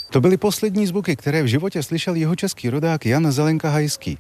To byly poslední zvuky, které v životě slyšel jeho český rodák Jan Zelenka Hajský.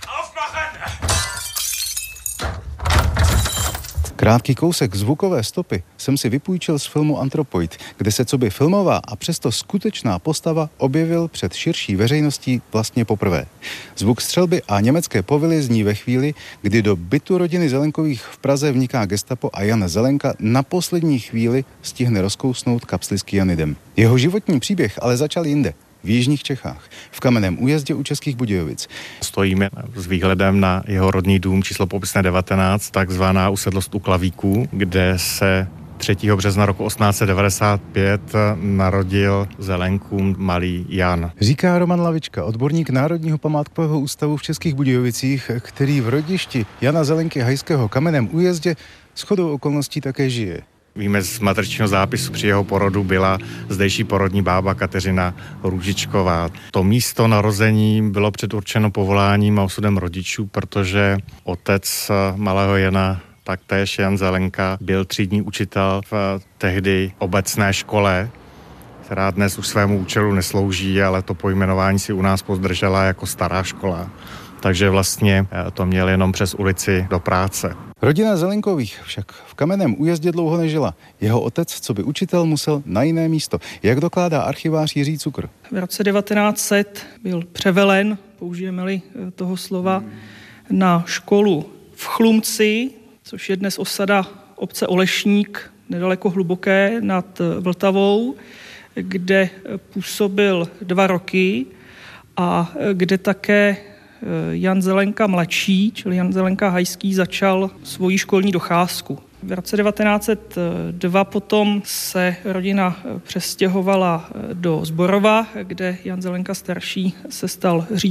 Krátký kousek zvukové stopy jsem si vypůjčil z filmu Antropoid, kde se coby filmová a přesto skutečná postava objevil před širší veřejností vlastně poprvé. Zvuk střelby a německé povily zní ve chvíli, kdy do bytu rodiny Zelenkových v Praze vniká gestapo a Jan Zelenka na poslední chvíli stihne rozkousnout kapsli s kyanidem. Jeho životní příběh ale začal jinde. V jižních Čechách, v Kamenném Újezdě u Českých Budějovic. Stojíme s výhledem na jeho rodný dům číslo popisné 19, takzvaná usedlost u Klavíků, kde se 3. března roku 1895 narodil Zelenkům malý Jan. Říká Roman Lavička, odborník Národního památkového ústavu v Českých Budějovicích, který v rodišti Jana Zelenky Hajského Kamenném Újezdě shodou okolností také žije. Víme z matričního zápisu, při jeho porodu byla zdejší porodní bába Kateřina Růžičková. To místo narození bylo předurčeno povoláním a osudem rodičů, protože otec malého Jana, taktéž Jan Zelenka, byl třídní učitel v tehdy obecné škole, která dnes už svému účelu neslouží, ale to pojmenování si u nás pozdržela jako stará škola. Takže vlastně to měl jenom přes ulici do práce. Rodina Zelenkových však v Kamenném Újezdě dlouho nežila. Jeho otec, co by učitel, musel na jiné místo. Jak dokládá archivář Jiří Cukr? V roce 1900 byl převelen, použijeme-li toho slova, na školu v Chlumci, což je dnes osada obce Olešník, nedaleko Hluboké nad Vltavou, kde působil 2 roky a kde také Jan Zelenka mladší, čili Jan Zelenka Hajský, začal svoji školní docházku. V roce 1902 potom se rodina přestěhovala do Zborova, kde Jan Zelenka starší se stal